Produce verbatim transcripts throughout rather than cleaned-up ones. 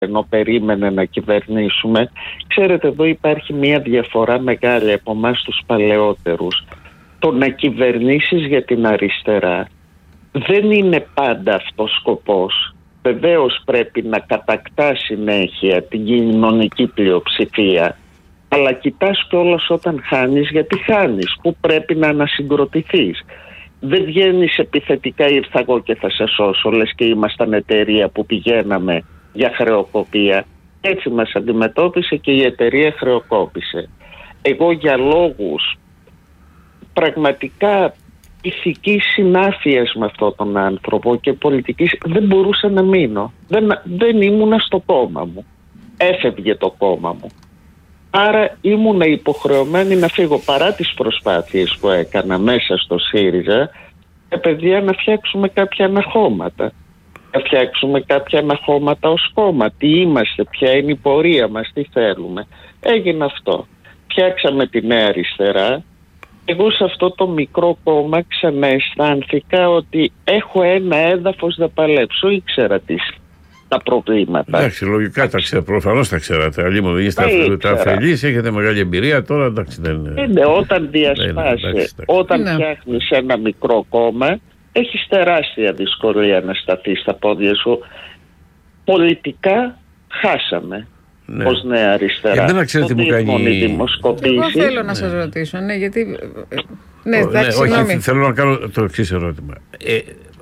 ενώ περίμενε να κυβερνήσουμε. Ξέρετε, εδώ υπάρχει μια διαφορά μεγάλη από εμάς τους παλαιότερους. Το να κυβερνήσεις για την αριστερά δεν είναι πάντα αυτός σκοπός. Βεβαίως πρέπει να κατακτά συνέχεια την κοινωνική πλειοψηφία, αλλά κοιτάς κιόλας όταν χάνεις, γιατί χάνεις, που πρέπει να ανασυγκροτηθείς. Δεν βγαίνεις επιθετικά, ήρθα εγώ και θα σε σώσω, λες και ήμασταν εταιρεία που πηγαίναμε για χρεοκοπία. Έτσι μας αντιμετώπισε και η εταιρεία χρεοκόπησε. Εγώ για λόγους πραγματικά ηθικής συνάφειας με αυτόν τον άνθρωπο και πολιτικής δεν μπορούσα να μείνω. Δεν, δεν ήμουνα στο κόμμα μου. Έφευγε το κόμμα μου. Άρα ήμουνα υποχρεωμένη να φύγω, παρά τις προσπάθειες που έκανα μέσα στο ΣΥΡΙΖΑ, ε, παιδιά, να φτιάξουμε κάποια αναχώματα. Να φτιάξουμε κάποια αναχώματα ως κόμμα. Τι είμαστε, ποια είναι η πορεία μας, τι θέλουμε. Έγινε αυτό. Φτιάξαμε τη Νέα Αριστερά. Εγώ σε αυτό το μικρό κόμμα ξανααισθάνθηκα ότι έχω ένα έδαφος να παλέψω. Ήξερα τις, τα προβλήματα. Εντάξει, λογικά τα ξέρω, προφανώς τα ξέρατε. Αλλή μου είστε αφελείς, έχετε μεγάλη εμπειρία. Τώρα εντάξει δεν είναι. Είναι όταν διασπάσει, όταν ναι. φτιάχνεις ένα μικρό κόμμα, έχεις τεράστια δυσκολία να σταθείς στα πόδια σου. Πολιτικά χάσαμε. Ναι. Ως Νέα Αριστερά. Εμένα ξέρετε τι μου κάνει. Εγώ θέλω να σας ρωτήσω, ναι, γιατί. Ναι, εντάξει, ναι, όχι, θέλω να κάνω το εξής ερώτημα. Ε,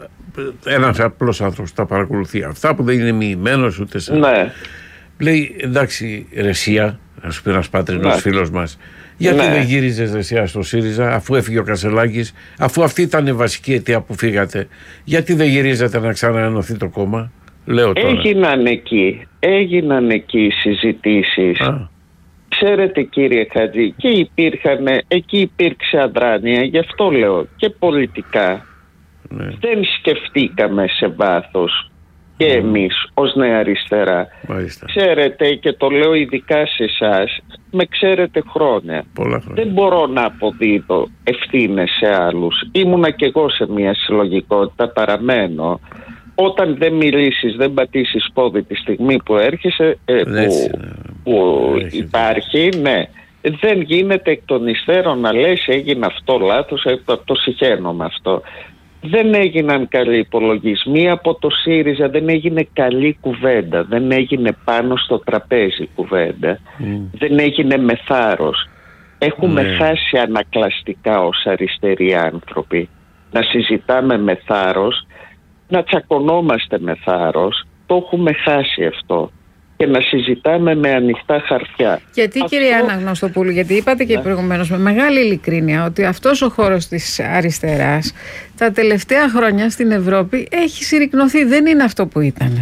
ένας απλός άνθρωπος τα παρακολουθεί αυτά που δεν είναι μοιημένος ούτε σε. Ναι. Λέει εντάξει, Ρεσία, να σου πει ένας πατρινός ναι. φίλος μας, γιατί ναι. δεν γύριζες Ρεσία στο ΣΥΡΙΖΑ, αφού έφυγε ο Κασελάκης, αφού αυτή ήταν η βασική αιτία που φύγατε, γιατί δεν γυρίζετε να ξαναενωθεί το κόμμα? Λέω τώρα. Έγιναν εκεί, έγιναν εκεί οι συζητήσεις. Α. Ξέρετε κύριε Χατζή, και υπήρχαν, εκεί υπήρξε αδράνεια, γι' αυτό λέω, και πολιτικά. Ναι. Δεν σκεφτήκαμε σε βάθος και mm. εμείς ως Νέα Αριστερά. Μάλιστα. Ξέρετε, και το λέω ειδικά σε εσάς, με ξέρετε χρόνια. Πολλά χρόνια. Δεν μπορώ να αποδίδω ευθύνες σε άλλους. Ήμουνα κι εγώ σε μια συλλογικότητα, παραμένω. Όταν δεν μιλήσεις, δεν πατήσεις πόδι τη στιγμή που έρχεσαι, ε, που, Έτσι, που υπάρχει, ναι, δεν γίνεται εκ των υστέρων να λες έγινε αυτό λάθος, ε, το, το συχαίνω με αυτό. Δεν έγιναν καλοί υπολογισμοί από το ΣΥΡΙΖΑ, δεν έγινε καλή κουβέντα, δεν έγινε πάνω στο τραπέζι κουβέντα, mm. δεν έγινε με θάρρος. Έχουμε mm. χάσει ανακλαστικά ως αριστεροί άνθρωποι να συζητάμε με θάρρος, να τσακωνόμαστε με θάρρος. Το έχουμε χάσει αυτό. Και να συζητάμε με ανοιχτά χαρτιά. Γιατί αυτό... κυρία Αναγνωστοπούλου, γιατί είπατε και ναι. προηγουμένως με μεγάλη ειλικρίνεια ότι αυτός ο χώρος της αριστεράς τα τελευταία χρόνια στην Ευρώπη έχει συρρικνωθεί. Δεν είναι αυτό που ήταν.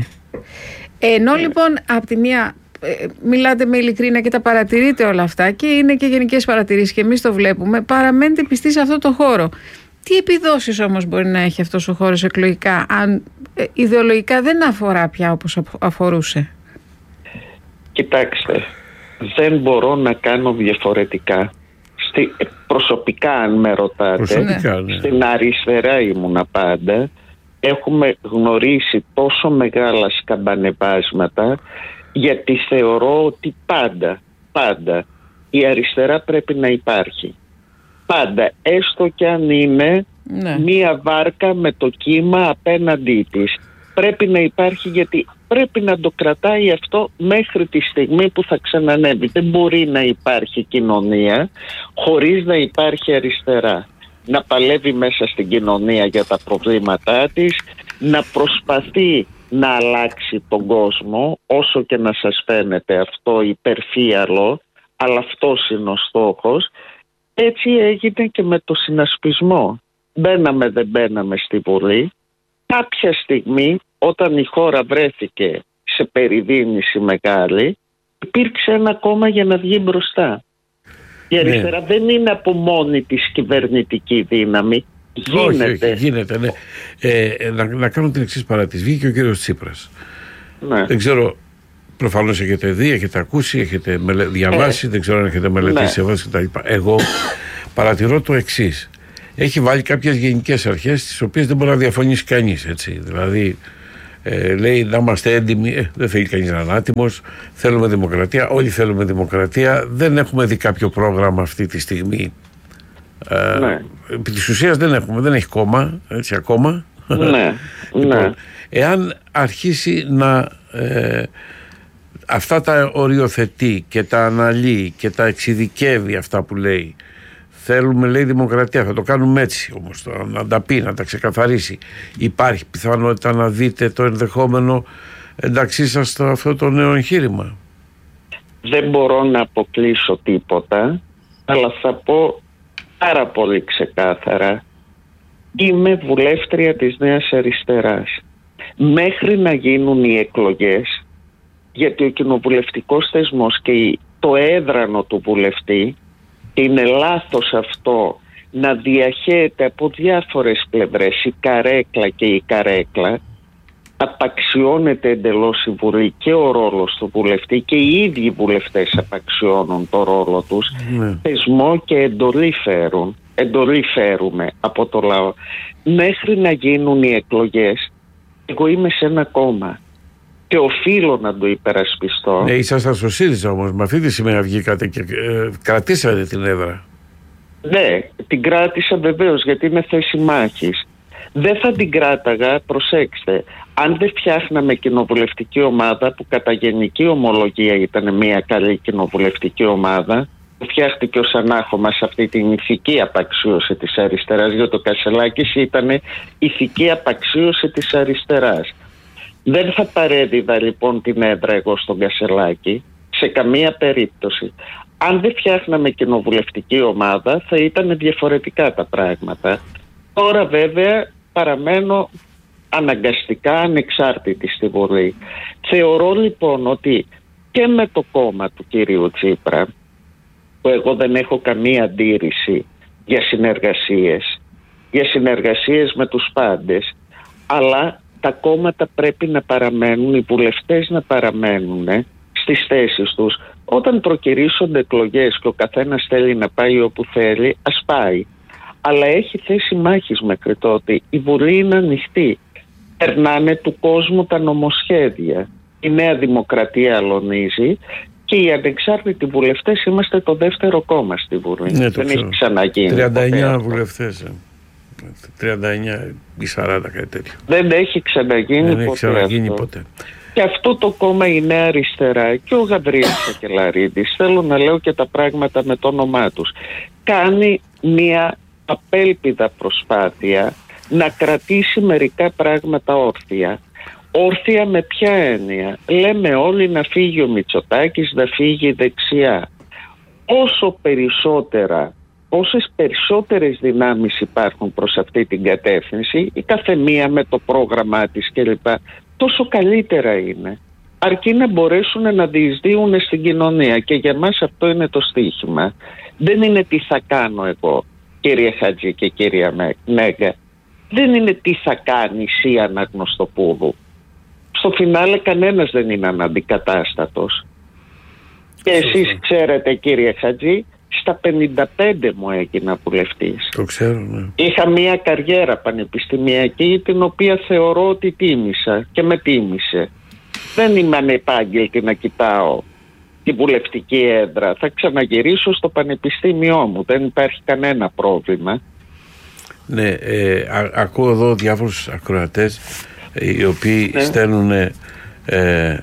Ενώ ναι. λοιπόν από τη μία ε, μιλάτε με ειλικρίνεια και τα παρατηρείτε όλα αυτά και είναι και γενικές παρατηρήσεις και εμείς το βλέπουμε, παραμένετε πιστοί σε αυτό το χώρο. Τι επιδόσεις όμως μπορεί να έχει αυτός ο χώρος εκλογικά, αν ε, ιδεολογικά δεν αφορά πια όπως αφορούσε? Κοιτάξτε, δεν μπορώ να κάνω διαφορετικά. Στη, προσωπικά αν με ρωτάτε, προσωπικά, ναι. στην αριστερά ήμουνα πάντα. Έχουμε γνωρίσει τόσο μεγάλα σκαμπανεβάσματα, γιατί θεωρώ ότι πάντα, πάντα η αριστερά πρέπει να υπάρχει. Πάντα, έστω κι αν είναι ναι. μία βάρκα με το κύμα απέναντί της. Πρέπει να υπάρχει, γιατί πρέπει να το κρατάει αυτό μέχρι τη στιγμή που θα ξανανεύει. Δεν μπορεί να υπάρχει κοινωνία χωρίς να υπάρχει αριστερά. Να παλεύει μέσα στην κοινωνία για τα προβλήματά της, να προσπαθεί να αλλάξει τον κόσμο, όσο και να σας φαίνεται αυτό υπερφύαλο, αλλά αυτός είναι ο στόχος. Έτσι έγινε και με το συνασπισμό. Μπαίναμε δεν μπαίναμε στη Βουλή. Κάποια στιγμή, όταν η χώρα βρέθηκε σε περιδίνηση μεγάλη, υπήρξε ένα κόμμα για να βγει μπροστά. Η αριστερά ναι. δεν είναι από μόνη της κυβερνητική δύναμη. Γίνεται. Όχι, γίνεται, ναι. Ε, να, να κάνω την εξής παρατήρηση. Βγήκε ο κύριος Τσίπρας. Ναι. Δεν ξέρω, προφανώς έχετε δει, έχετε ακούσει, έχετε μελε... διαβάσει, ε, δεν ξέρω αν έχετε μελετήσει ναι. κτλ. Εγώ παρατηρώ το εξής. Έχει βάλει κάποιες γενικές αρχές τις οποίες δεν μπορεί να διαφωνήσει κανείς, έτσι. Δηλαδή Ε, λέει να είμαστε έντιμοι, ε, δεν θέλει κανείς να είναι άτιμος, θέλουμε δημοκρατία, όλοι θέλουμε δημοκρατία, δεν έχουμε δει κάποιο πρόγραμμα αυτή τη στιγμή. Ε, ναι. Επί της ουσίας δεν έχουμε, δεν έχει κόμμα, έτσι ακόμα. Ναι, λοιπόν, ναι. Εάν αρχίσει να ε, αυτά τα οριοθετεί και τα αναλύει και τα εξειδικεύει αυτά που λέει, θέλουμε λέει δημοκρατία, θα το κάνουμε έτσι όμως, το, να τα πει, να τα ξεκαθαρίσει, υπάρχει πιθανότητα να δείτε το ενδεχόμενο εντάξει σας στο αυτό το νέο εγχείρημα? Δεν μπορώ να αποκλείσω τίποτα, αλλά θα πω πάρα πολύ ξεκάθαρα, είμαι βουλεύτρια της Νέας Αριστεράς. Μέχρι να γίνουν οι εκλογές, γιατί ο κοινοβουλευτικός θεσμός και το έδρανο του βουλευτή, είναι λάθος αυτό να διαχέεται από διάφορες πλευρές η καρέκλα και η καρέκλα, απαξιώνεται εντελώς η Βουλή και ο ρόλος του βουλευτή και οι ίδιοι βουλευτές απαξιώνουν το ρόλο τους. Ναι. Θεσμό και εντολή φέρουν, εντολή φέρουμε από το λαό. Μέχρι να γίνουν οι εκλογές, εγώ είμαι σε ένα κόμμα και οφείλω να το υπερασπιστώ. Ναι, ήσασταν στο ΣΥΡΙΖΑ όμως, με αυτή τη σημαία βγήκατε και ε, κρατήσατε την έδρα. Ναι, την κράτησα βεβαίως, γιατί είναι θέση μάχης. Δεν θα την κράταγα, προσέξτε, αν δεν φτιάχναμε κοινοβουλευτική ομάδα, που κατά γενική ομολογία ήταν μια καλή κοινοβουλευτική ομάδα, που φτιάχτηκε ως ανάχωμα σε αυτή την ηθική απαξίωση της αριστεράς, γιατί ο Κασελάκης ήταν ηθική απαξίωση της αριστεράς. Δεν θα παρέδιδα λοιπόν την έδρα εγώ στον Κασελάκη, σε καμία περίπτωση. Αν δεν φτιάχναμε κοινοβουλευτική ομάδα, θα ήταν διαφορετικά τα πράγματα. Τώρα βέβαια παραμένω αναγκαστικά ανεξάρτητη στη Βουλή. Θεωρώ λοιπόν ότι και με το κόμμα του κυρίου Τσίπρα, που εγώ δεν έχω καμία αντίρρηση για συνεργασίες, για συνεργασίες με τους πάντες, αλλά τα κόμματα πρέπει να παραμένουν, οι βουλευτές να παραμένουν στις θέσεις τους. Όταν προκυρήσονται εκλογές και ο καθένας θέλει να πάει όπου θέλει, ας πάει. Αλλά έχει θέση μάχης μέχρι τότε. Η Βουλή είναι ανοιχτή. Περνάνε του κόσμου τα νομοσχέδια. Η Νέα Δημοκρατία αλωνίζει και οι ανεξάρτητοι βουλευτές είμαστε το δεύτερο κόμμα στη Βουλή. Ναι, δεν έχει ξαναγίνει. τριάντα εννιά βουλευτές. τριάντα εννιά ή σαράντα, κάτι τέτοιο. Δεν έχει ξαναγίνει, δεν ποτέ, έχει ξαναγίνει αυτό. ποτέ. Και αυτό το κόμμα, η Νέα Αριστερά και ο Γαβρίλης Σακελαρίδης, θέλω να λέω και τα πράγματα με το όνομά τους, κάνει μια απέλπιδα προσπάθεια να κρατήσει μερικά πράγματα όρθια. Όρθια με ποια έννοια? Λέμε όλοι να φύγει ο Μητσοτάκης, να φύγει η δεξιά. Όσο περισσότερα, όσες περισσότερες δυνάμεις υπάρχουν προς αυτή την κατεύθυνση, η καθεμία με το πρόγραμμά της κλπ, τόσο καλύτερα είναι. Αρκεί να μπορέσουν να διεισδύουν στην κοινωνία, και για μας αυτό είναι το στίχημα. Δεν είναι τι θα κάνω εγώ, κύριε Χατζή και κύριε Μέγκα. Δεν είναι τι θα κάνει η Αναγνωστοπούλου. Στο φινάλε κανένας δεν είναι αναντικατάστατος. Και εσείς ξέρετε, κύριε Χατζή, στα πενήντα πέντε μου έγινα βουλευτής. Το ξέρω, ναι. Είχα μια καριέρα πανεπιστημιακή, την οποία θεωρώ ότι τίμησα και με τίμησε. Δεν είμαι ανεπάγγελτη να κοιτάω τη βουλευτική έδρα. Θα ξαναγυρίσω στο πανεπιστήμιό μου. Δεν υπάρχει κανένα πρόβλημα. Ναι, ε, α, ακούω εδώ διάφορους ακροατές οι οποίοι ναι. στέλνουν ε,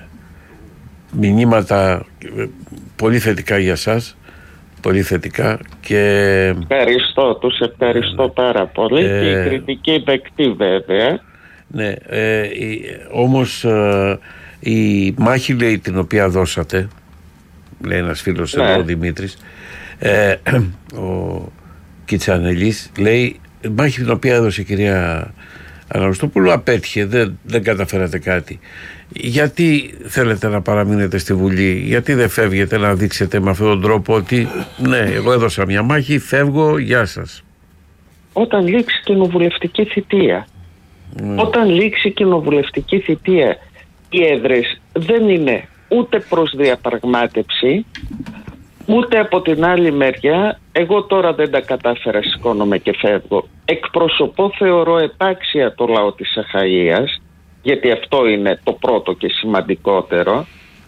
μηνύματα πολύ θετικά για σας. Πολύ θετικά και... Ευχαριστώ, τους ευχαριστώ πάρα πολύ ε, και η κριτική δεκτή βέβαια. Ναι, ε, η, όμως ε, η μάχη, λέει, την οποία δώσατε, λέει ένας φίλος, ναι. εδώ, ο Δημήτρης, ε, ο Κιτσανελής, λέει, η μάχη την οποία έδωσε η κυρία Αναγνωστοπούλου απέτυχε, δεν, δεν καταφέρατε κάτι. Γιατί θέλετε να παραμείνετε στη Βουλή, γιατί δεν φεύγετε να δείξετε με αυτόν τον τρόπο ότι ναι, εγώ έδωσα μια μάχη, φεύγω, γεια σας? Όταν λήξει κοινοβουλευτική θητεία. Mm. Όταν λήξει κοινοβουλευτική θητεία, οι έδρες δεν είναι ούτε προς διαπραγμάτευση, ούτε από την άλλη μεριά, εγώ τώρα δεν τα κατάφερα, σηκώνομαι και φεύγω. Εκπροσωπώ, θεωρώ, επάξια το λαό της Αχαΐας γιατί αυτό είναι το πρώτο και σημαντικότερο.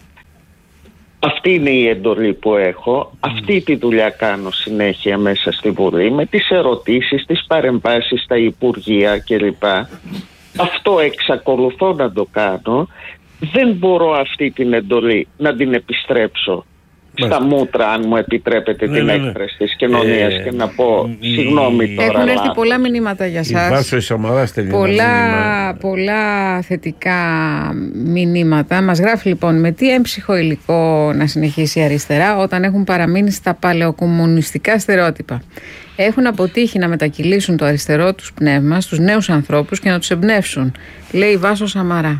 Αυτή είναι η εντολή που έχω, αυτή τη δουλειά κάνω συνέχεια μέσα στη Βουλή, με τις ερωτήσεις, τις παρεμβάσεις στα Υπουργεία κλπ. Αυτό εξακολουθώ να το κάνω. Δεν μπορώ αυτή την εντολή να την επιστρέψω στα μούτρα, αν μου επιτρέπετε, ναι, την ναι, ναι. έκφραση της κοινωνίας ε, και να πω η... συγγνώμη τώρα. Έχουν έρθει πολλά μηνύματα για σας. Πολλά, πολλά θετικά μηνύματα. Μας γράφει λοιπόν, με τι έμψυχο υλικό να συνεχίσει η αριστερά όταν έχουν παραμείνει στα παλαιοκομμουνιστικά στερεότυπα. Έχουν αποτύχει να μετακυλήσουν το αριστερό τους πνεύμα στους νέους ανθρώπους και να τους εμπνεύσουν, λέει Βάσο Σαμαρά.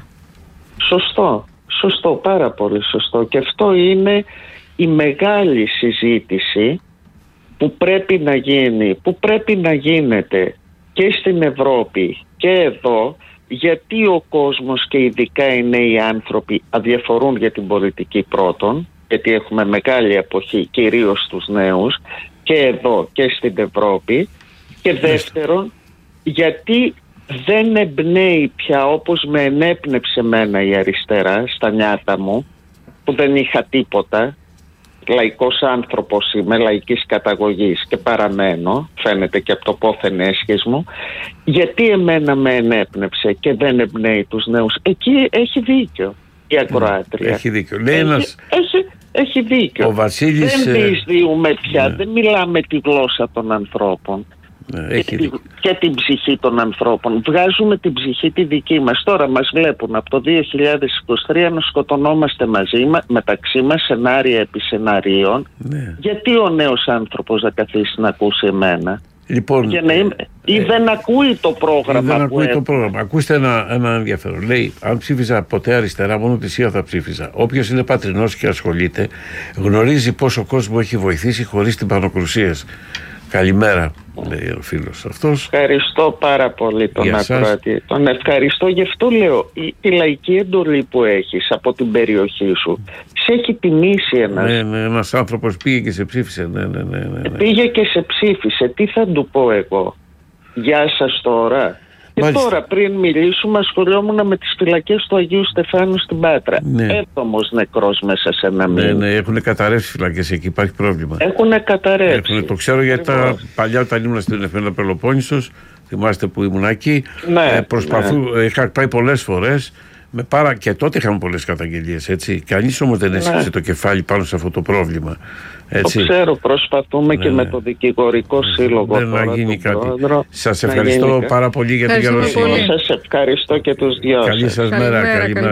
Σωστό, σωστό, πάρα πολύ σωστό. Και αυτό είναι η μεγάλη συζήτηση που πρέπει να γίνει, που πρέπει να γίνεται και στην Ευρώπη και εδώ, γιατί ο κόσμος και ειδικά οι νέοι άνθρωποι αδιαφορούν για την πολιτική πρώτον, γιατί έχουμε μεγάλη αποχή κυρίως στους νέους και εδώ και στην Ευρώπη, και δεύτερον γιατί δεν εμπνέει πια όπως με ενέπνευσε μένα η αριστερά στα νιάτα μου, που δεν είχα τίποτα. Λαϊκός άνθρωπος είμαι, λαϊκής καταγωγής και παραμένω, φαίνεται και από το πόθεν έσχες μου. Γιατί εμένα με ενέπνευσε και δεν εμπνέει τους νέους? Εκεί έχει δίκιο η ακροάτρια. Έχει δίκιο. Λέει ένας... έχει, έχει δίκιο. Ο Βασίλης... Δεν διεισδύουμε πια, ναι. δεν μιλάμε τη γλώσσα των ανθρώπων. Ναι, και, τη, και την ψυχή των ανθρώπων. Βγάζουμε την ψυχή τη δική μας. Τώρα μας βλέπουν από το δύο χιλιάδες είκοσι τρία να σκοτωνόμαστε μαζί, μεταξύ μας, σενάρια επί σενάριων. Ναι. Γιατί ο νέος άνθρωπος θα καθίσει να ακούσει εμένα? Λοιπόν, για να είμαι, ή ε, δεν ακούει το πρόγραμμα. Δεν που ακούει το πρόγραμμα. Ακούστε ένα, ένα ενδιαφέρον. Λέει, αν ψήφιζα ποτέ αριστερά, μόνο τη ΣΥΑ θα ψήφιζα. Όποιος είναι πατρινός και ασχολείται, γνωρίζει πόσο κόσμο έχει βοηθήσει χωρίς την πανοκρουσίες. Καλημέρα, λέει ο φίλος αυτός. Ευχαριστώ πάρα πολύ τον ακροατή. Τον ευχαριστώ, γι' αυτό λέω, η, τη λαϊκή εντολή που έχεις από την περιοχή σου σε έχει τιμήσει ένας. Ναι, ναι, ένας άνθρωπος πήγε και σε ψήφισε. Ναι, ναι, ναι, ναι, ναι. Πήγε και σε ψήφισε. Τι θα του πω εγώ? Γεια σας τώρα. Και Μάλιστα. τώρα πριν μιλήσουμε ασχολιόμουν με τις φυλακές του Αγίου Στεφάνου στην Πάτρα. Ναι. Έβδομος νεκρός μέσα σε ένα μήνα. Ναι, ναι, έχουν καταρρεύσει φυλακές εκεί, υπάρχει πρόβλημα. Έχουν καταρρεύσει. Έχουν, το ξέρω γιατί τα παλιά όταν ήμουν στην Εφένα Πελοπόννησος, θυμάστε που ήμουν εκεί, ναι, ε, προσπαθού, ναι. είχα πάει πολλές φορές. Με πάρα... Και τότε είχαμε πολλές καταγγελίες, έτσι. Κανείς όμως δεν έσυξε ναι. το κεφάλι πάνω σε αυτό το πρόβλημα. Έτσι. Το ξέρω, προσπαθούμε ναι, και με το δικηγορικό σύλλογο. Δεν να γίνει κάτι. Πρόεδρο, σας ευχαριστώ γίνει... πάρα πολύ για την καλοσύνη. Σας ευχαριστώ και τους δυο σας. Καλή σας μέρα, καλημέρα,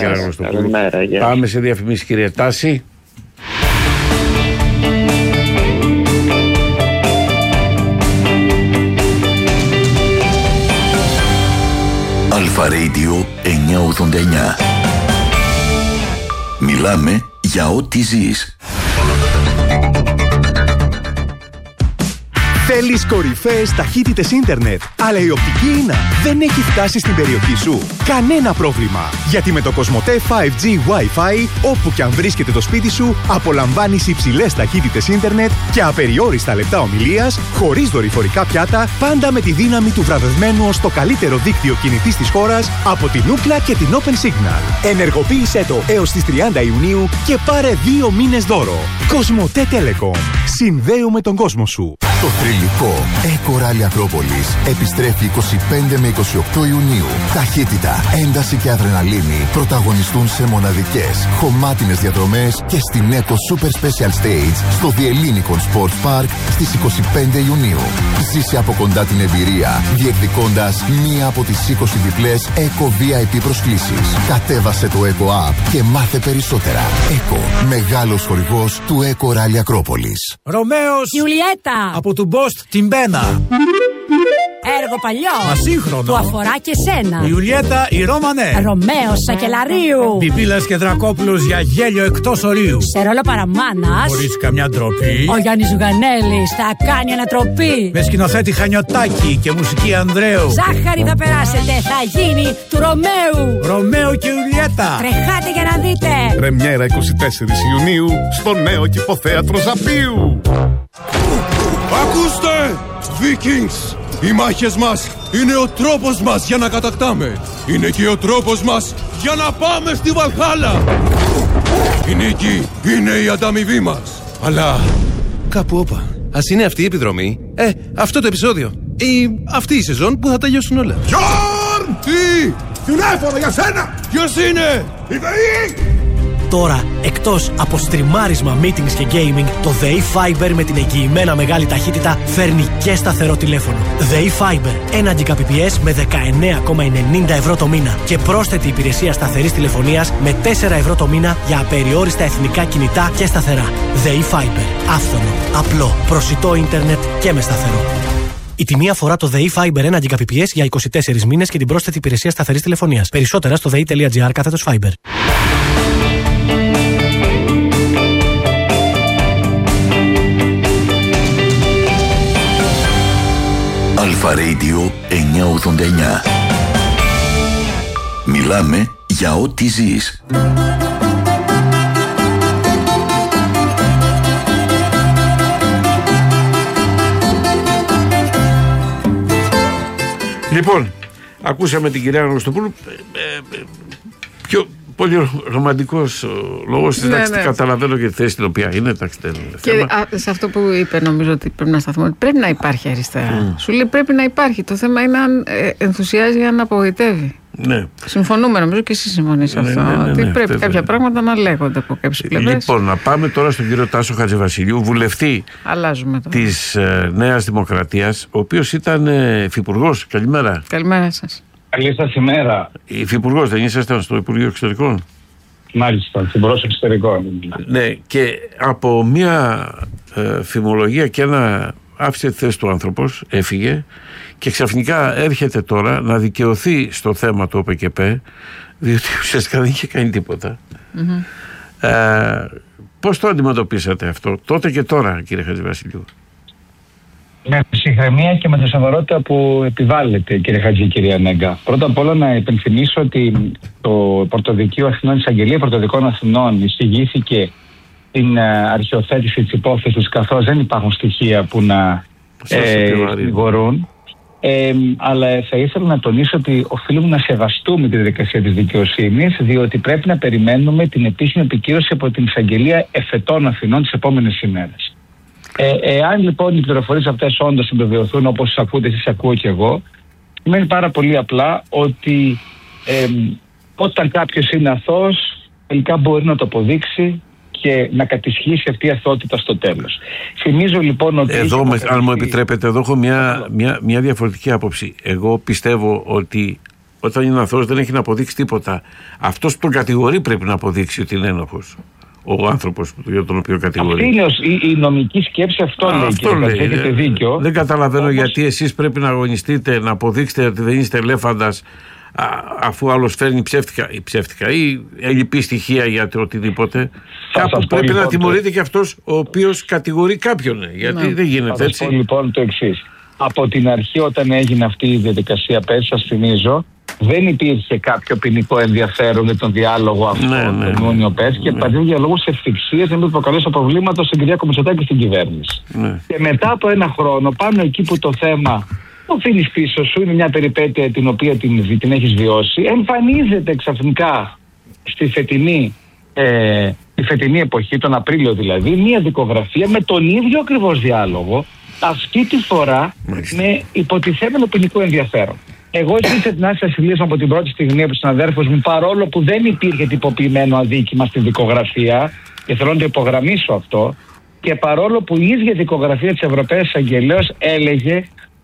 καλημέρα. Πάμε σε διαφημίσεις, κύριε Τάση. Αλφα Radio εννιακόσια ογδόντα εννιά. Μιλάμε για ό,τι ζεις. Θέλεις κορυφαίες ταχύτητες ίντερνετ, αλλά η οπτική ίνα δεν έχει φτάσει στην περιοχή σου? Κανένα πρόβλημα, γιατί με το Κοσμοτέ φάιβ τζι Wi-Fi, όπου και αν βρίσκεται το σπίτι σου, απολαμβάνεις υψηλές ταχύτητες ίντερνετ και απεριόριστα λεπτά ομιλίας, χωρίς δορυφορικά πιάτα, πάντα με τη δύναμη του βραβευμένου ως το καλύτερο δίκτυο κινητής της χώρας από την Ookla και την Open Signal. Ενεργοποίησέ το έως τις τριάντα Ιουνίου και πάρε δύο μήνες δώρο. Κοσμοτέ Telecom. Συνδέουμε τον κόσμο σου. Το θρυλικό Eco Rally Ακρόπολης επιστρέφει είκοσι πέντε με είκοσι οκτώ Ιουνίου. Ταχύτητα, ένταση και αδρεναλίνη πρωταγωνιστούν σε μοναδικές, χωμάτινες διαδρομές και στην Eco Super Special Stage στο The Ellinikon Sports Park στις είκοσι πέντε Ιουνίου. Ζήσε από κοντά την εμπειρία, διεκδικώντας μία από τις είκοσι διπλές Eco βι άι πι προσκλήσεις. Κατέβασε το Eco App και μάθε περισσότερα. Eco, μεγάλος χορηγός του Eco Rally Ακρόπολης. Ρωμαίος Ιουλιέτα από του Μπόστ την Μπένα. Έργο παλιό. Μα σύγχρονο. Του αφορά και σένα. Η Ιουλιέτα η Ρώμανε. Ρωμαίος Σακελαρίου. Πιπίλας και Δρακόπουλος για γέλιο εκτός ορίου. Σε ρόλο παραμάνας. Χωρίς καμιά ντροπή. Ο Γιάννης Ζουγανέλης θα κάνει ανατροπή. Με σκηνοθέτη Χανιωτάκη και μουσική Ανδρέου. Ζάχαρη θα περάσετε. Θα γίνει του Ρωμαίου. Ρωμαίο και Ιουλιέτα. Τρεχάτε για να δείτε. Πρεμιέρα είκοσι τέσσερις Ιουνίου στο νέο Κηποθέατρο Ζαπίου. Ακούστε! Vikings! Οι μάχες μας είναι ο τρόπος μας για να κατακτάμε. Είναι και ο τρόπος μας για να πάμε στη Βαλχάλα. Η νίκη είναι η ανταμοιβή μας. Αλλά κάπου όπα. Ας είναι αυτή η επιδρομή. Ε, αυτό το επεισόδιο. Ή αυτή η σεζόν που θα τελειώσουν όλα. Γιόρν! Τι! Τηλέφωνο για σένα! Ποιος είναι? Η ΔΕΗ! Τώρα, εκτός από στριμάρισμα, meetings και gaming, το ΔΕΗ Fiber με την εγγυημένα μεγάλη ταχύτητα φέρνει και σταθερό τηλέφωνο. ΔΕΗ Fiber, ένα Gbps με δεκαεννέα κόμμα ενενήντα ευρώ το μήνα και πρόσθετη υπηρεσία σταθερής τηλεφωνίας με τέσσερα ευρώ το μήνα για απεριόριστα εθνικά κινητά και σταθερά. ΔΕΗ Fiber, άφθονο, απλό, προσιτό ίντερνετ και με σταθερό. Η τιμή αφορά το ΔΕΗ Fiber ένα Gbps για είκοσι τέσσερις μήνες και την πρόσθετη υπηρεσία σταθερής τηλεφωνίας. Περισσότερα στο δei.gr κάθετος Fiber. Αλφα Radio εννιακόσια ογδόντα εννιά. Μιλάμε για ό,τι ζεις. Λοιπόν, ακούσαμε την κυρία Αναγνωστοπούλου. Ε, ε, πιο πολύ ρομαντικός λόγος της, εντάξει, ναι, ναι. Καταλαβαίνω και τη θέση την οποία είναι, εντάξει, δεν είναι και θέμα. Α, σε αυτό που είπε, νομίζω ότι πρέπει να σταθούμε, πρέπει να υπάρχει αριστερά. Mm. Σου λέει πρέπει να υπάρχει. Το θέμα είναι αν ε, ενθουσιάζει, αν απογοητεύει. Ναι. Συμφωνούμε, νομίζω και εσείς συμφωνείς σε ναι, αυτό. Ναι, ναι, ναι, ότι ναι, πρέπει βέβαια. Κάποια πράγματα να λέγονται από κάποιες πλευρές. Λοιπόν, να πάμε τώρα στον κύριο Τάσο Χατζηβασιλείου, βουλευτή της ε, Νέας Δημοκρατίας, ο οποίος ήταν ε, υφυπουργός. Καλημέρα. Καλημέρα σας. Καλή σας ημέρα. Υφυπουργός, δεν ήσασταν στο Υπουργείο Εξωτερικών? Μάλιστα, υφυπουργός Εξωτερικών. Ναι, και από μια ε, φημολογία και ένα άφησε τη θέση του άνθρωπος, έφυγε και ξαφνικά έρχεται τώρα να δικαιωθεί στο θέμα του ΟΠΕΚΕΠ, διότι ουσιαστικά δεν είχε κάνει τίποτα. Mm-hmm. Ε, πώς το αντιμετωπίσατε αυτό τότε και τώρα, κύριε Χατζηβασιλείου? Με ψυχραιμία και με τη σοβαρότητα που επιβάλλεται, κύριε Χατζη, κυρία Νέγκα. Πρώτα απ' όλα να υπενθυμίσω ότι το Πρωτοδικείο Αθηνών, εισαγγελία Πρωτοδικών Αθηνών, εισηγήθηκε την αρχιοθέτηση της υπόθεσης, καθώς δεν υπάρχουν στοιχεία που να συνηγορούν. Ε, αλλά θα ήθελα να τονίσω ότι οφείλουμε να σεβαστούμε τη διαδικασία της δικαιοσύνης, διότι πρέπει να περιμένουμε την επίσημη επικύρωση από την εισαγγελία εφετών Αθηνών τις επόμενες ημέρες. Ε, εάν λοιπόν οι πληροφορίες αυτές όντως επιβεβαιωθούν, όπως ακούτε εσείς, ακούω και εγώ, σημαίνει πάρα πολύ απλά ότι ε, όταν κάποιος είναι αθώος, τελικά μπορεί να το αποδείξει και να κατησχύσει αυτή η αθωότητα στο τέλος. Θυμίζω λοιπόν ότι... Εδώ, με, αν μου επιτρέπετε, εδώ έχω μια, μια, μια διαφορετική άποψη. Εγώ πιστεύω ότι όταν είναι αθώος δεν έχει να αποδείξει τίποτα. Αυτός που τον κατηγορεί πρέπει να αποδείξει ότι είναι ένοχος. Ο άνθρωπος για τον οποίο κατηγορεί. Αυτή είναι η, η νομική σκέψη, αυτό Α, λέει. Αυτό και λέει. Έχετε δίκιο. Δεν καταλαβαίνω Όμως... γιατί εσείς πρέπει να αγωνιστείτε, να αποδείξετε ότι δεν είστε ελέφαντας, α, αφού άλλος φέρνει ψεύτικα ή, ψεύτικα ή ελλειπή στοιχεία για το οτιδήποτε. Κάπου πρέπει λοιπόν να τιμωρείται το... και αυτός ο οποίος κατηγορεί κάποιον. Γιατί ναι. δεν γίνεται θα έτσι. Θα πω λοιπόν το εξής. Από την αρχή, όταν έγινε αυτή η διαδικασία πέρσι, σας θυμίζω, δεν υπήρχε κάποιο ποινικό ενδιαφέρον για τον διάλογο αυτό ναι, ναι, τον Ιούνιο πέρσι, και παντού για λόγους ευθυξίας δεν προκαλέσαν προβλήματα στον Κυριάκο Μητσοτάκη και στην κυβέρνηση. Ναι. Και μετά από ένα χρόνο, πάνω εκεί που το θέμα το αφήνεις πίσω σου, είναι μια περιπέτεια την οποία την, την έχεις βιώσει, εμφανίζεται ξαφνικά στη φετινή, ε, τη φετινή εποχή, τον Απρίλιο δηλαδή, μια δικογραφία με τον ίδιο ακριβώς διάλογο, αυτή τη φορά Μάλιστα. με υποτιθέμενο ποινικό ενδιαφέρον. Εγώ ζήτησα την άδεια ασυλίας από την πρώτη στιγμή από τους συναδέρφους μου, παρόλο που δεν υπήρχε τυποποιημένο αδίκημα στη δικογραφία, και θέλω να το υπογραμμίσω αυτό, και παρόλο που η ίδια δικογραφία της Ευρωπαίας Αγγελέως έλεγε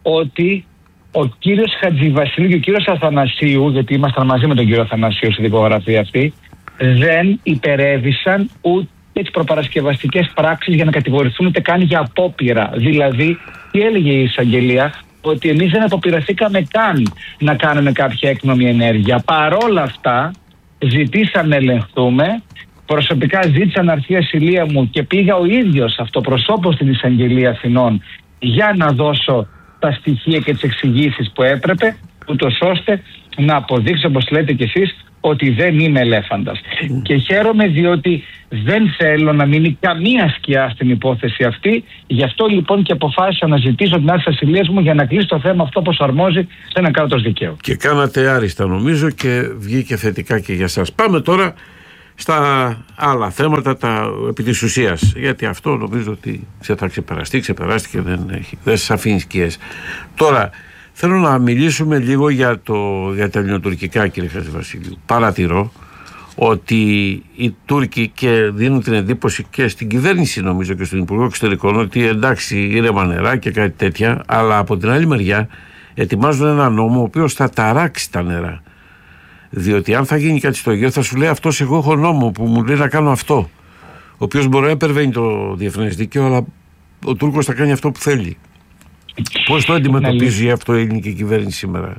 ότι ο κύριος Χατζηβασιλείου και ο κύριος Αθανασίου, γιατί ήμασταν μαζί με τον κύριο Αθανασίου στη δικογραφία αυτή, δεν υπερέβησαν ούτε τις προπαρασκευαστικές πράξεις για να κατηγορηθούν ούτε καν για απόπειρα. Δηλαδή, τι έλεγε η εισαγγελία? Ότι εμείς δεν αποπειραθήκαμε καν να κάνουμε κάποια έκνομη ενέργεια. Παρόλα αυτά, ζητήσαμε να ελεγχθούμε. Προσωπικά ζήτησα να έρθει η ασυλία μου και πήγα ο ίδιος αυτοπροσώπως στην εισαγγελία Αθηνών για να δώσω τα στοιχεία και τις εξηγήσεις που έπρεπε. ούτως ώστε να αποδείξει, όπως λέτε κι εσείς, ότι δεν είμαι ελέφαντας. Mm. Και χαίρομαι διότι δεν θέλω να μείνει καμία σκιά στην υπόθεση αυτή. Γι' αυτό λοιπόν και αποφάσισα να ζητήσω την άρση ασυλίας μου για να κλείσει το θέμα αυτό όπως αρμόζει σε ένα κράτος δικαίου. Και κάνατε άριστα νομίζω και βγήκε θετικά και για σας. Πάμε τώρα στα άλλα θέματα, τα επί της ουσίας, γιατί αυτό νομίζω ότι θα ξεπεραστεί, ξεπεράστηκε, δεν, έχει, δεν σας αφήνει σκιές. Τώρα θέλω να μιλήσουμε λίγο για, το, για τα ελληνοτουρκικά, κύριε Χατζηβασίλειου. Παρατηρώ ότι οι Τούρκοι και δίνουν την εντύπωση και στην κυβέρνηση νομίζω και στον Υπουργό Εξωτερικών ότι εντάξει ήρεμα νερά και κάτι τέτοια, αλλά από την άλλη μεριά ετοιμάζουν ένα νόμο ο οποίος θα ταράξει τα νερά. Διότι αν θα γίνει κάτι στο Αιγαίο θα σου λέει αυτός εγώ έχω νόμο που μου λέει να κάνω αυτό, ο οποίος μπορεί να υπερβαίνει το διεθνές δίκαιο, αλλά ο Τούρκος θα κάνει αυτό που θέλει. Πώς το αντιμετωπίζει αυτό η ελληνική κυβέρνηση σήμερα?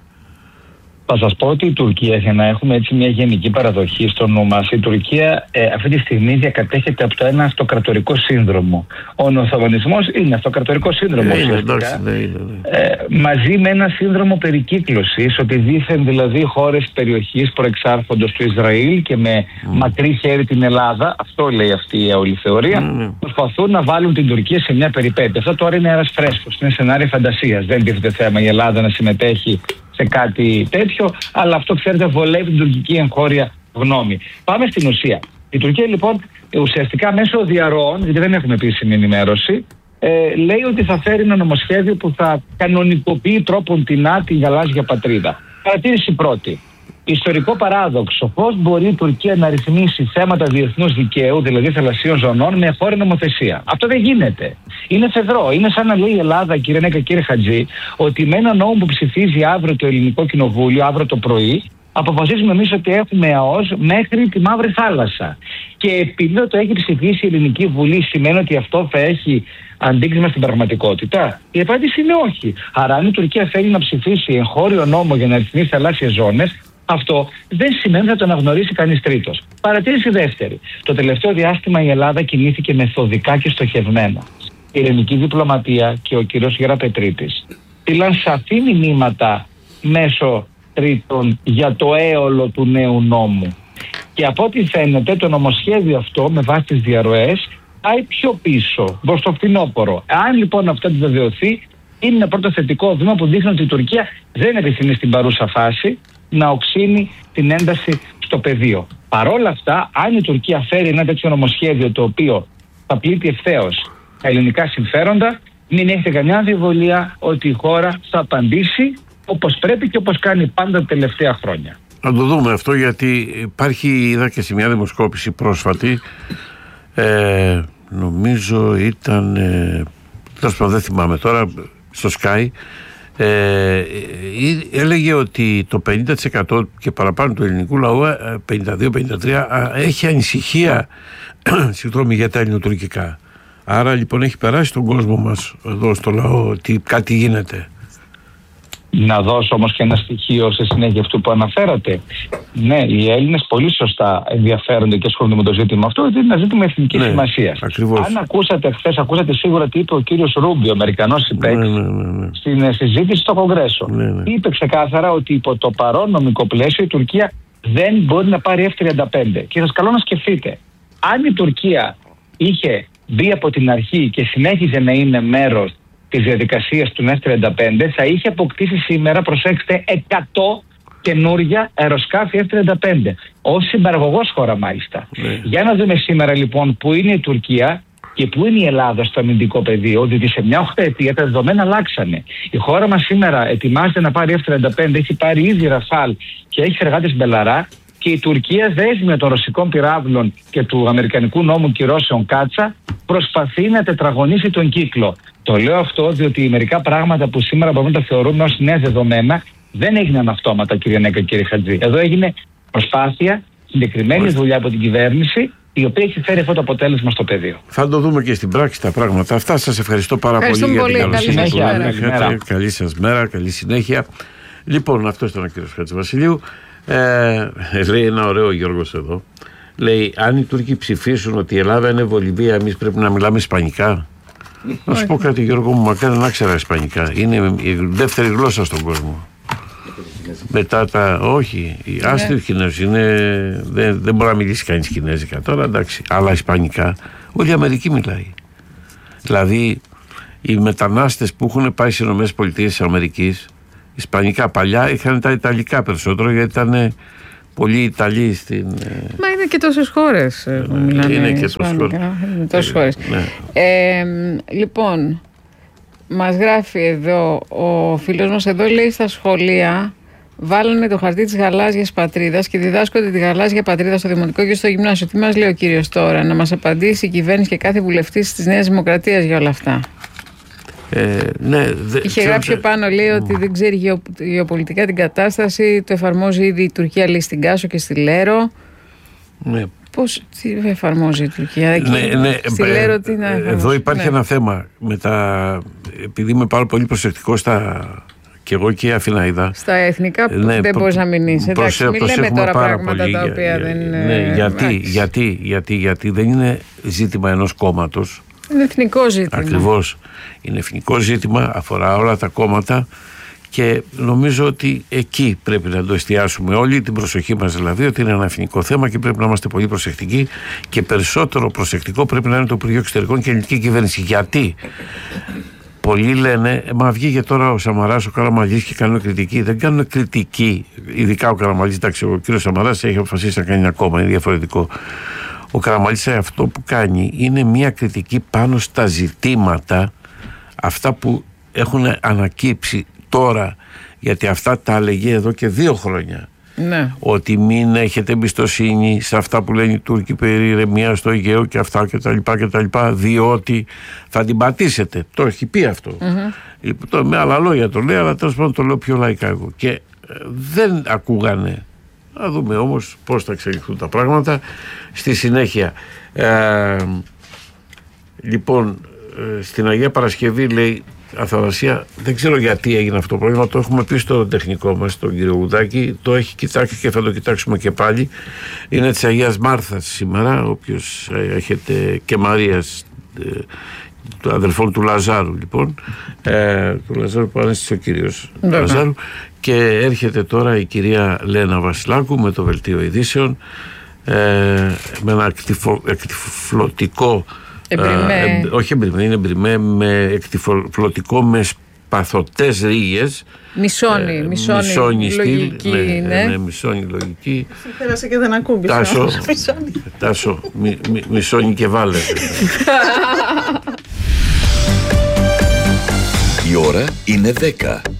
Θα σας πω ότι η Τουρκία, για να έχουμε έτσι μια γενική παραδοχή στο νου μας, η Τουρκία ε, αυτή τη στιγμή διακατέχεται από το ένα αυτοκρατορικό σύνδρομο. Ο Οθωμανισμός είναι αυτοκρατορικό σύνδρομο. Ε, είναι, εντάξει, ναι, είναι, ναι. Ε, μαζί με ένα σύνδρομο περικύκλωσης, ότι δήθεν δηλαδή χώρες περιοχής προεξάρχοντος του Ισραήλ και με mm. μακρύ χέρι την Ελλάδα, αυτό λέει αυτή η όλη θεωρία, mm. προσπαθούν να βάλουν την Τουρκία σε μια περιπέτεια. Αυτό τώρα είναι αέρας φρέσκος, είναι σενάριο φαντασίας. Δεν τίθεται θέμα η Ελλάδα να συμμετέχει σε κάτι τέτοιο, αλλά αυτό ξέρετε βολεύει την τουρκική εγχώρια γνώμη. Πάμε στην ουσία. Η Τουρκία λοιπόν ουσιαστικά μέσω διαρροών, γιατί δεν έχουμε επίσημη ενημέρωση, ε, λέει ότι θα φέρει ένα νομοσχέδιο που θα κανονικοποιεί τρόπον τεινά τη γαλάζια πατρίδα. Παρατήρηση πρώτη. Ιστορικό παράδοξο. Πώς μπορεί η Τουρκία να ρυθμίσει θέματα διεθνούς δικαίου, δηλαδή θαλασσίων ζωνών, με χώρια νομοθεσία? Αυτό δεν γίνεται. Είναι φεδρό. Είναι σαν να λέει η Ελλάδα, κύριε Νέκα, κύριε Χατζή, ότι με ένα νόμο που ψηφίζει αύριο το Ελληνικό Κοινοβούλιο, αύριο το πρωί, αποφασίζουμε εμείς ότι έχουμε ΑΟΣ μέχρι τη Μαύρη Θάλασσα. Και επειδή το έχει ψηφίσει η Ελληνική Βουλή, σημαίνει ότι αυτό θα έχει αντίκρισμα στην πραγματικότητα? Η απάντηση είναι όχι. Άρα, αν η Τουρκία θέλει να ψηφίσει εγχώριο νόμο για να ρυθμίσει θαλάσσιες ζώνες, αυτό δεν σημαίνει να το αναγνωρίσει κανείς τρίτος. Παρατήρηση δεύτερη. Το τελευταίο διάστημα η Ελλάδα κινήθηκε μεθοδικά και στοχευμένα. Η ελληνική διπλωματία και ο κύριος Γεραπετρίτης στείλαν σαφή μηνύματα μέσω τρίτων για το έολο του νέου νόμου. Και από ό,τι φαίνεται το νομοσχέδιο αυτό με βάση τις διαρροές πάει πιο πίσω, προς το φθινόπωρο. Αν λοιπόν αυτό επιβεβαιωθεί, είναι ένα πρώτο θετικό βήμα που δείχνει ότι η Τουρκία δεν επιθυμεί στην παρούσα φάση να οξύνει την ένταση στο πεδίο. Παρ' όλα αυτά, αν η Τουρκία φέρει ένα τέτοιο νομοσχέδιο το οποίο θα πλήττει ευθέως τα ελληνικά συμφέροντα, μην έχετε καμιά αμφιβολία ότι η χώρα θα απαντήσει όπως πρέπει και όπως κάνει πάντα τα τελευταία χρόνια. Να το δούμε αυτό, γιατί υπάρχει, είδα και σε μια δημοσκόπηση πρόσφατη, ε, νομίζω ήταν, ε, δεν θυμάμαι τώρα, στο Sky, Ε, έλεγε ότι το πενήντα τοις εκατό και παραπάνω του ελληνικού λαού, πενήντα δύο πενήντα τρία, έχει ανησυχία συγγνώμη, για τα ελληνοτουρκικά. Άρα λοιπόν έχει περάσει τον κόσμο μας εδώ στο λαό ότι κάτι γίνεται. Να δώσω όμως και ένα στοιχείο σε συνέχεια αυτού που αναφέρατε. Ναι, οι Έλληνες πολύ σωστά ενδιαφέρονται και ασχολούνται με το ζήτημα αυτό, γιατί είναι ένα ζήτημα εθνικής ναι, σημασίας. Ακριβώς. Αν ακούσατε χθες, ακούσατε σίγουρα τι είπε ο κύριος Ρούμπιο, ο Αμερικανός συμπαίκτης, ναι, ναι, ναι, ναι. στην συζήτηση στο Κογκρέσο. Ναι, ναι. Είπε ξεκάθαρα ότι υπό το παρόν νομικό πλαίσιο η Τουρκία δεν μπορεί να πάρει εφ τριάντα πέντε. Και σας καλώ να σκεφτείτε, αν η Τουρκία είχε μπει από την αρχή και συνέχιζε να είναι μέρος της διαδικασίας του εφ τριάντα πέντε, θα είχε αποκτήσει σήμερα, προσέξτε, εκατό καινούρια αεροσκάφη εφ τριάντα πέντε. Ως συμπαραγωγός χώρα μάλιστα. Ναι. Για να δούμε σήμερα λοιπόν που είναι η Τουρκία και που είναι η Ελλάδα στο αμυντικό πεδίο, διότι σε μια οχταετία τα δεδομένα αλλάξανε. Η χώρα μας σήμερα ετοιμάζεται να πάρει εφ τριάντα πέντε, έχει πάρει ήδη Ραφάλ και έχει εργάτες Μπελαρά, και η Τουρκία, δέσμια των ρωσικών πυράβλων και του αμερικανικού νόμου κυρώσεων Κάτσα, προσπαθεί να τετραγωνίσει τον κύκλο. Το λέω αυτό διότι μερικά πράγματα που σήμερα μπορούμε να τα θεωρούμε ως νέα δεδομένα δεν έγιναν αυτόματα, κύριε Νέκα, κύριε Χατζή. Εδώ έγινε προσπάθεια, συγκεκριμένη δουλειά από την κυβέρνηση, η οποία έχει φέρει αυτό το αποτέλεσμα στο πεδίο. Θα το δούμε και στην πράξη τα πράγματα αυτά. Σας ευχαριστώ πάρα πολύ για την καλοσύνη που είχατε. Καλή σας μέρα, καλή συνέχεια. Λοιπόν, αυτό ήταν ο κύριος Χατζηβασιλείου. Ε, λέει ένα ωραίο Γιώργος εδώ. Λέει, αν οι Τούρκοι ψηφίσουν ότι η Ελλάδα είναι Βολιβία, εμείς πρέπει να μιλάμε ισπανικά. Να σου πω κάτι, Γιώργο μου, μακάρι να ξέρα ισπανικά. Είναι η δεύτερη γλώσσα στον κόσμο. Μετά τα. Όχι, η Ναι. άστρη Κινέζοι είναι. Δεν, δεν μπορεί να μιλήσει κανείς Κινέζικα τώρα, εντάξει. Αλλά Ισπανικά, όλη η Αμερική μιλάει. Δηλαδή, οι μετανάστες που έχουν πάει στις ΗΠΑ, Ισπανικά παλιά είχαν τα Ιταλικά περισσότερο, γιατί ήταν πολλοί Ιταλοί στην. Μα είναι και τόσες χώρες που μιλάνε είναι και Ισπανικά. Είναι τόσες χώρες. Ναι. Ε, λοιπόν, μας γράφει εδώ ο φίλος μας, εδώ λέει στα σχολεία βάλανε το χαρτί της γαλάζιας πατρίδας και διδάσκονται τη γαλάζια πατρίδα στο δημοτικό και στο γυμνάσιο. Τι μας λέει ο κύριος τώρα, να μας απαντήσει η κυβέρνηση και κάθε βουλευτής της Νέας Δημοκρατίας για όλα αυτά? Ε, ναι, δε, Είχε γράψει πιο πάνω, λέει ότι δεν ξέρει γεω, γεωπολιτικά την κατάσταση, το εφαρμόζει ήδη η Τουρκία, λέει, στην Κάσο και στη Λέρο. Ναι. Πώς τι εφαρμόζει η Τουρκία εκεί, ναι, ναι, στη Λέρο, τι να εφαρμόζει? Εδώ υπάρχει ναι. ένα θέμα με τα, επειδή είμαι πάρα πολύ προσεκτικός στα, και εγώ και η Αθηναίδα. Στα εθνικά που ναι, δεν προ, μπορείς να μην είσαι. Εντάξει, μην λέμε τώρα πράγματα πολύ, τα οποία δεν είναι. Ναι, γιατί, γιατί, γιατί, γιατί δεν είναι ζήτημα ενός κόμματος. Είναι εθνικό ζήτημα. Ακριβώς. Είναι εθνικό ζήτημα, αφορά όλα τα κόμματα και νομίζω ότι εκεί πρέπει να το εστιάσουμε όλοι, την προσοχή μας δηλαδή, ότι είναι ένα εθνικό θέμα και πρέπει να είμαστε πολύ προσεκτικοί και περισσότερο προσεκτικό πρέπει να είναι το Υπουργείο Εξωτερικών και η ελληνική κυβέρνηση. Γιατί πολλοί λένε, μα βγήκε τώρα ο Σαμαράς, ο Καραμανλής και κάνουν κριτική. Δεν κάνουν κριτική, ειδικά ο Καραμανλής. Εντάξει, ο κύριος Σαμαράς έχει αποφασίσει να κάνει ένα κόμμα, είναι διαφορετικό. Ο Καραμανλής αυτό που κάνει είναι μια κριτική πάνω στα ζητήματα αυτά που έχουν ανακύψει τώρα, γιατί αυτά τα έλεγε εδώ και δύο χρόνια. Ναι. Ότι μην έχετε εμπιστοσύνη σε αυτά που λένε οι Τούρκοι περί ηρεμία στο Αιγαίο και αυτά και τα λοιπά και τα λοιπά, διότι θα την πατήσετε. Το έχει πει αυτό. Mm-hmm. Το, με άλλα λόγια το λέει, αλλά τέλος πάντων το λέω πιο λαϊκά εγώ. Και ε, δεν ακούγανε. Να δούμε όμως πώς θα εξελιχθούν τα πράγματα στη συνέχεια. Ε, λοιπόν, ε, στην Αγία Παρασκευή, λέει Αθανασία, δεν ξέρω γιατί έγινε αυτό το πρόβλημα, το έχουμε πει στο τεχνικό μας, τον κύριο Γουδάκη, το έχει κοιτάξει και θα το κοιτάξουμε και πάλι. Είναι της Αγίας Μάρθας σήμερα, όποιος ε, έχετε, και Μαρίας, ε, του αδελφών του Λαζάρου, λοιπόν, ε, του Λαζάρου που ανέστησε ο κύριος Λαζάρου, και έρχεται τώρα η κυρία Λένα Βασιλάκου με το δελτίο ειδήσεων, ε, με ένα εκτυφλωτικό εμπριμέ. Ε, όχι εμπριμέ, είναι εμπριμέ με εκτυφλωτικό με σπαθωτές ρίγες. Μισόνι, ε, μισόνι, μισόνι λογική, στυλ, ναι, ναι. ναι, μισόνι λογική. Πέρασε και δεν ακούμπησε. Τάσο, Τάσο μι, μι, μισόνι και βάλε. Η ώρα είναι δέκα.